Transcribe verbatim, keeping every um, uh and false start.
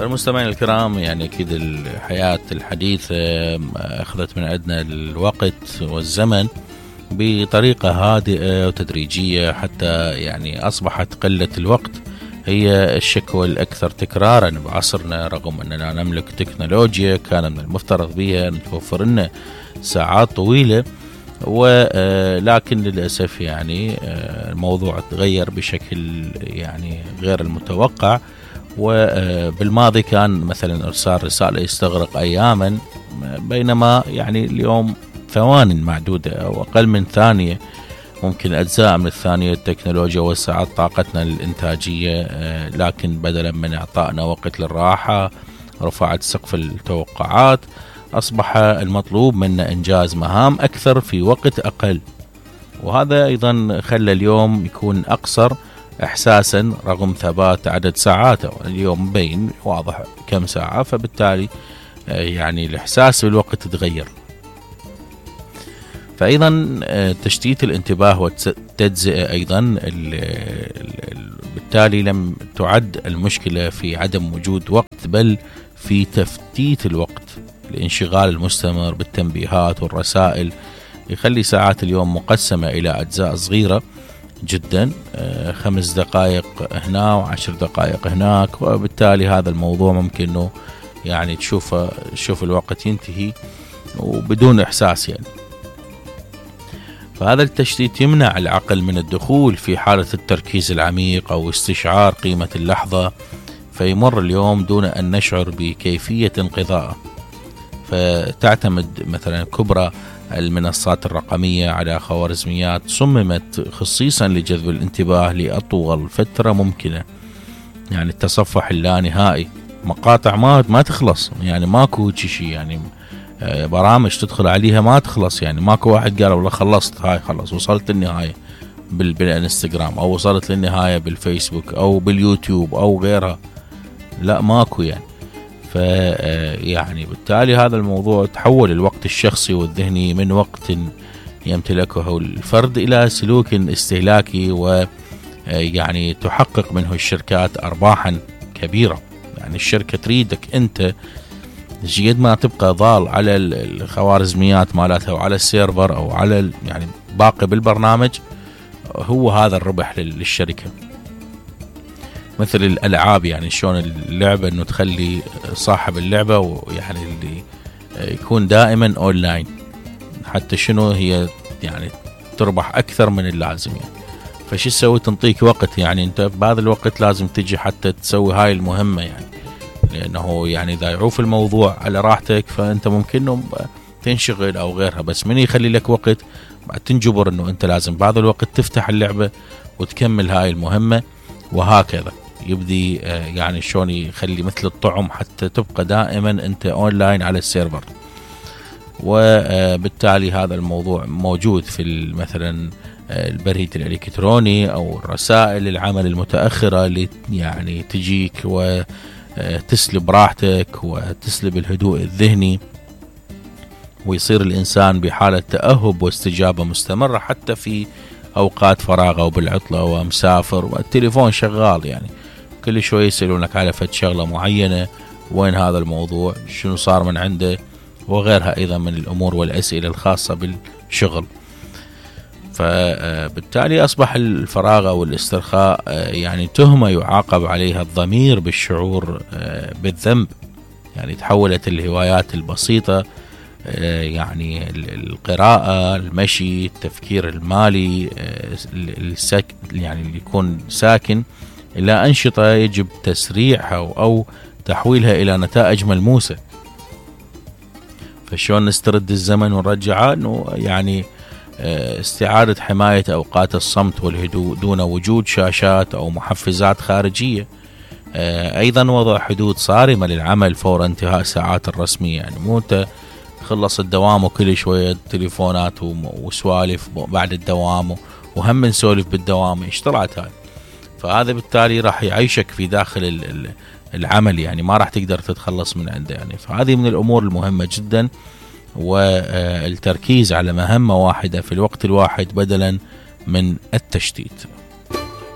المستمعين الكرام، يعني أكيد الحياة الحديثة أخذت من عندنا الوقت والزمن بطريقة هادئة وتدريجية، حتى يعني أصبحت قلة الوقت هي الشكوى الأكثر تكرارا بعصرنا، رغم أننا نملك تكنولوجيا كان من المفترض بها أن توفر لنا ساعات طويلة، ولكن للأسف يعني الموضوع تغير بشكل يعني غير المتوقع. وبالماضي كان مثلا إرسال رسالة يستغرق أياما، بينما يعني اليوم ثوان معدودة أو أقل من ثانية، ممكن أجزاء من الثانية. التكنولوجيا وسعت طاقتنا الإنتاجية، لكن بدلا من إعطائنا وقت للراحة رفعت سقف التوقعات. أصبح المطلوب منا إنجاز مهام أكثر في وقت أقل، وهذا أيضا خلى اليوم يكون أقصر إحساسا رغم ثبات عدد ساعاته. اليوم مبين واضح كم ساعة، فبالتالي يعني الإحساس بالوقت تغير. فأيضا تشتيت الانتباه والتجزئة أيضا بالتالي لم تعد المشكلة في عدم وجود وقت، بل في تفتيت الوقت. الانشغال المستمر بالتنبيهات والرسائل يخلي ساعات اليوم مقسمة إلى أجزاء صغيرة جدا، خمس دقائق هنا وعشر دقائق هناك، وبالتالي هذا الموضوع ممكن أنه يعني تشوف تشوف الوقت ينتهي وبدون إحساس يعني. فهذا التشتيت يمنع العقل من الدخول في حالة التركيز العميق أو استشعار قيمة اللحظة، فيمر اليوم دون أن نشعر بكيفية انقضائه. فتعتمد مثلا كبرى المنصات الرقمية على خوارزميات صممت خصيصا لجذب الانتباه لأطول فترة ممكنة، يعني التصفح اللانهائي، مقاطع ما ما تخلص، يعني ماكو شيء، يعني برامج تدخل عليها ما تخلص، يعني ماكو واحد قال والله خلصت هاي خلص وصلت للنهاية بالانستغرام أو وصلت للنهاية بالفيسبوك أو باليوتيوب أو غيرها، لا ماكو يعني. فيعني بالتالي هذا الموضوع تحول الوقت الشخصي والذهني من وقت يمتلكه الفرد إلى سلوك استهلاكي، ويعني تحقق منه الشركات أرباحا كبيرة. يعني الشركة تريدك أنت جيد ما تبقى ضال على الخوارزميات مالتها وعلى السيرفر أو على يعني باقي بالبرنامج، هو هذا الربح للشركة. مثل الألعاب، يعني شلون اللعبة أنه تخلي صاحب اللعبة ويعني اللي يكون دائما أونلاين، حتى شنو هي يعني تربح أكثر من اللازم يعني. فشي تسوي؟ تنطيك وقت، يعني أنت بهذا الوقت لازم تجي حتى تسوي هاي المهمة يعني، لأنه يعني إذا يعوف الموضوع على راحتك فأنت ممكن تنشغل أو غيرها، بس من يخلي لك وقت بعد تنجبر أنه أنت لازم بهذا الوقت تفتح اللعبة وتكمل هاي المهمة، وهكذا يبدي يعني شلون يخلي مثل الطعم حتى تبقى دائما أنت أونلاين على السيرفر. وبالتالي هذا الموضوع موجود في مثلا البريد الإلكتروني أو الرسائل العمل المتأخرة اللي يعني تجيك وتسلب راحتك وتسلب الهدوء الذهني، ويصير الإنسان بحالة تأهب واستجابة مستمرة حتى في أوقات فراغه وبالعطلة ومسافر والتليفون شغال، يعني كل شوي يسألونك على فد شغلة معينة، وين هذا الموضوع، شنو صار من عنده، وغيرها أيضا من الأمور والأسئلة الخاصة بالشغل. فبالتالي أصبح الفراغ أو الاسترخاء يعني تهمة يعاقب عليها الضمير بالشعور بالذنب. يعني تحولت الهوايات البسيطة، يعني القراءة، المشي، التفكير المالي، السك يعني اللي يكون ساكن، إلى أنشطة يجب تسريعها أو تحويلها إلى نتائج ملموسة. فشون نسترد الزمن ونرجعه؟ إنه يعني استعادة حماية أوقات الصمت والهدوء دون وجود شاشات أو محفزات خارجية. أيضا وضع حدود صارمة للعمل فور انتهاء ساعات الرسمية، يعني مو أنت خلص الدوام وكل شوية تليفونات وسوالف بعد الدوام وهم نسولف بالدوام، ايش طلعت هاي؟ فهذا بالتالي راح يعيشك في داخل العمل، يعني ما راح تقدر تتخلص من عنده يعني. فهذه من الأمور المهمة جدا، والتركيز على مهمة واحدة في الوقت الواحد بدلا من التشتيت.